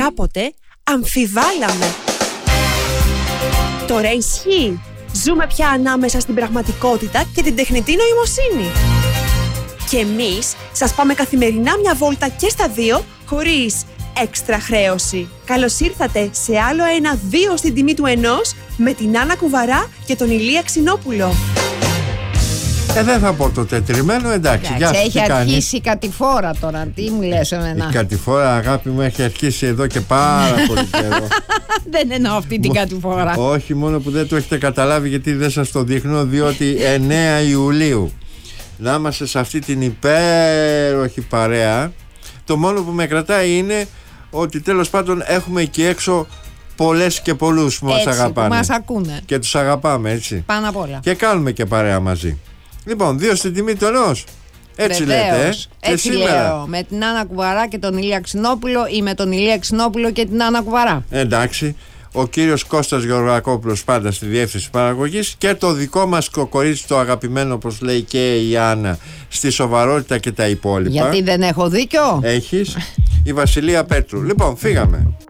κάποτε αμφιβάλαμε. Τώρα ισχύει. Ζούμε πια ανάμεσα στην πραγματικότητα και την τεχνητή νοημοσύνη. Και εμείς σας πάμε καθημερινά μια βόλτα και στα δύο, χωρίς έξτρα χρέωση. Καλώς ήρθατε σε άλλο ένα 2 στην τιμή του 1 με την Άννα Κουβαρά και τον Ηλία Ξινόπουλο. Δεν θα πω το τετριμένο, εντάξει. Γεια σου, έχει αρχίσει η κατηφόρα τώρα. Τι μου λες εμένα? Η κατηφόρα, αγάπη μου, έχει αρχίσει εδώ και πάρα πολύ καιρό. Δεν εννοώ αυτή την κατηφόρα. Όχι, μόνο που δεν το έχετε καταλάβει, γιατί δεν σας το δείχνω, διότι 9 Ιουλίου να είμαστε σε αυτή την υπέροχη παρέα. Το μόνο που με κρατάει είναι ότι τέλος πάντων έχουμε εκεί έξω πολλές και πολλούς που μας αγαπάνε. Που μας ακούνε. Και τους αγαπάμε, έτσι. Πάνω απ' όλα. Και κάνουμε και παρέα μαζί. Λοιπόν, 2 στην τιμή του 1. Έτσι βεβαίως, λέτε, έτσι λέω. Με την Άννα Κουβαρά και τον Ηλία Ξινόπουλο ή με τον Ηλία Ξινόπουλο και την Άννα Κουβαρά. Εντάξει. Ο κύριος Κώστας Γεωργακόπουλος πάντα στη διεύθυνση παραγωγής και το δικό μας κοκορίτσι, το αγαπημένο, όπως λέει και η Άννα, στη σοβαρότητα και τα υπόλοιπα. Γιατί δεν έχω δίκιο? Έχεις. Η Βασιλεία Πέτρου. Λοιπόν, φύγαμε.